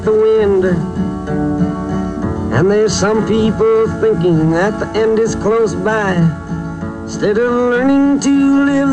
the wind. And there's some people thinking that the end is close by, instead of learning to live